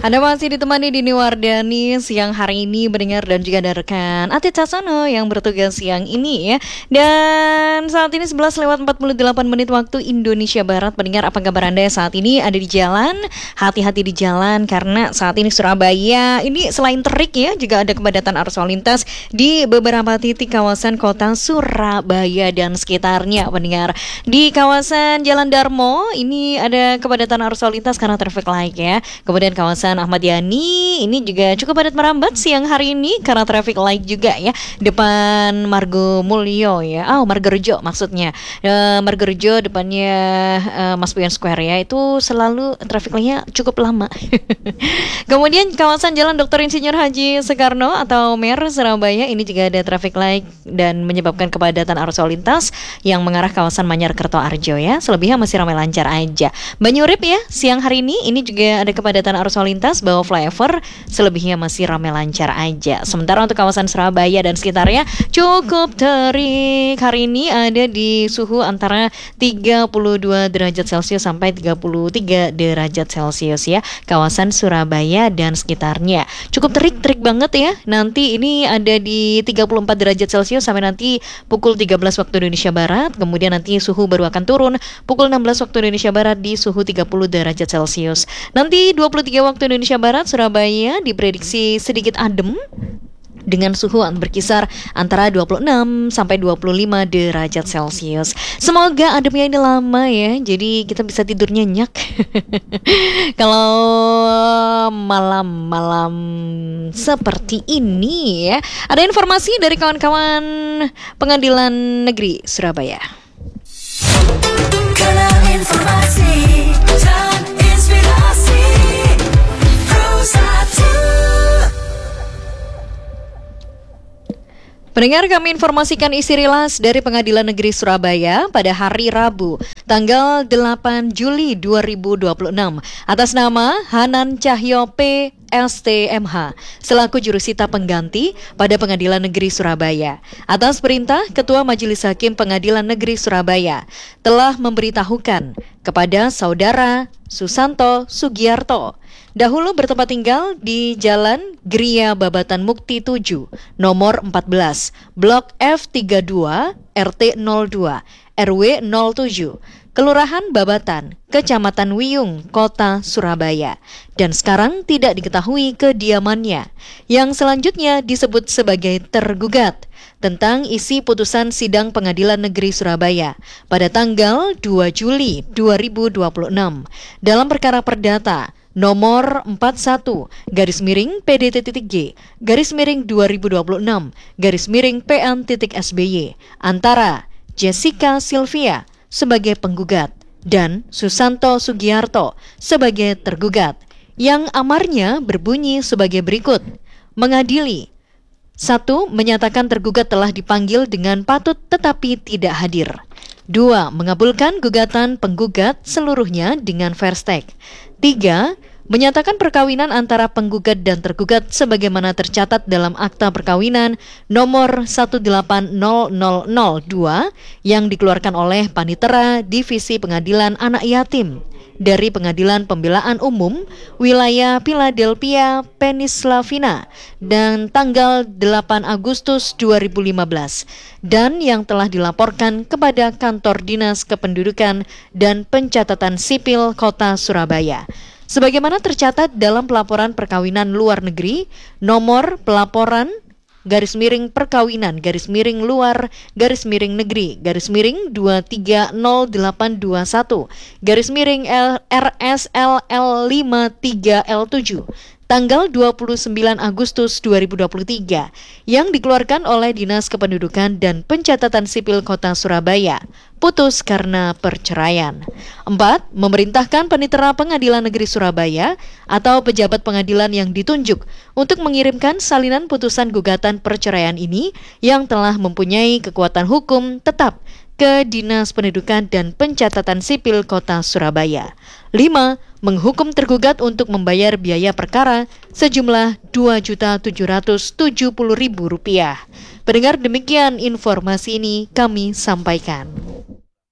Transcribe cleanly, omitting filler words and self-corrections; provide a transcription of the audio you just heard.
Anda masih ditemani Dini Wardani siang hari ini mendengar dan juga ada rekan Atit Sasono yang bertugas siang ini ya. Dan saat ini 11:48 menit waktu Indonesia Barat. Mendengar apa kabar Anda saat ini ada di jalan? Hati-hati di jalan karena saat ini Surabaya ini selain terik ya juga ada kepadatan arus lalu lintas di beberapa titik kawasan kota Surabaya dan sekitarnya. Mendengar di kawasan Jalan Darmo ini ada kepadatan arus lalu lintas karena traffic light ya. Kemudian kawasan Ahmad Yani ini juga cukup padat merambat siang hari ini karena traffic light juga ya. Depan Margo Mulyo ya. Margorejo maksudnya. Margorejo depannya Mas Puyan Square ya. Itu selalu traffic lightnya cukup lama. Kemudian kawasan Jalan Dr. Insinyur Haji Soekarno atau MER Surabaya ini juga ada traffic light dan menyebabkan kepadatan arus lalu lintas yang mengarah kawasan Manyar Kertoarjo ya. Selebihnya masih ramai lancar aja. Banyurip ya siang hari ini juga ada kepadatan arus lalu lintas bawah flyover, selebihnya masih ramai lancar aja. Sementara untuk kawasan Surabaya dan sekitarnya cukup terik. Hari ini ada di suhu antara 32 derajat Celcius sampai 33 derajat Celcius ya. Kawasan Surabaya dan sekitarnya cukup terik banget ya. Nanti ini ada di 34 derajat Celcius sampai nanti pukul 13 waktu Indonesia Barat. Kemudian nanti suhu baru akan turun pukul 16 waktu Indonesia Barat di suhu 30 derajat Celcius. Nanti 23 waktu Indonesia Barat, Surabaya diprediksi sedikit adem dengan suhu berkisar antara 26 sampai 25 derajat Celcius. Semoga ademnya ini lama ya, jadi kita bisa tidur nyenyak. Kalau malam-malam seperti ini ya. Ada informasi dari kawan-kawan Pengadilan Negeri Surabaya. Kanal informasi dan inspirasi Pendengar, kami informasikan isi rilas dari Pengadilan Negeri Surabaya pada hari Rabu, tanggal 8 Juli 2026 atas nama Hanan Cahyo P. STMH selaku jurusita pengganti pada Pengadilan Negeri Surabaya. Atas perintah Ketua Majelis Hakim Pengadilan Negeri Surabaya telah memberitahukan kepada Saudara Susanto Sugiarto, dahulu bertempat tinggal di Jalan Gria Babatan Mukti 7, nomor 14, Blok F32, RT 02, RW 07, Kelurahan Babatan, Kecamatan Wiyung, Kota Surabaya, dan sekarang tidak diketahui kediamannya, yang selanjutnya disebut sebagai tergugat, tentang isi putusan sidang Pengadilan Negeri Surabaya pada tanggal 2 Juli 2026 dalam perkara perdata nomor 41-PDT3-2026-PN.SBY antara Jessica Sylvia sebagai penggugat dan Susanto Sugiarto sebagai tergugat, yang amarnya berbunyi sebagai berikut. Mengadili: 1. Menyatakan tergugat telah dipanggil dengan patut tetapi tidak hadir. 2. Mengabulkan gugatan penggugat seluruhnya dengan fair stake. 3. Menyatakan perkawinan antara penggugat dan tergugat sebagaimana tercatat dalam akta perkawinan nomor 18002 yang dikeluarkan oleh Panitera Divisi Pengadilan Anak Yatim dari Pengadilan Pembelaan Umum Wilayah Philadelphia, Pennsylvania dan tanggal 8 Agustus 2015 dan yang telah dilaporkan kepada Kantor Dinas Kependudukan dan Pencatatan Sipil Kota Surabaya sebagaimana tercatat dalam pelaporan perkawinan luar negeri nomor pelaporan _perkawinan _luar _negeri _2300821 _RSLL53L7 tanggal 29 Agustus 2023 yang dikeluarkan oleh Dinas Kependudukan dan Pencatatan Sipil Kota Surabaya, putus karena perceraian. 4. Memerintahkan Panitera Pengadilan Negeri Surabaya atau pejabat pengadilan yang ditunjuk untuk mengirimkan salinan putusan gugatan perceraian ini yang telah mempunyai kekuatan hukum tetap ke Dinas Pendidikan dan Pencatatan Sipil Kota Surabaya. 5. Menghukum tergugat untuk membayar biaya perkara sejumlah Rp2.770.000. Pendengar, demikian informasi ini kami sampaikan.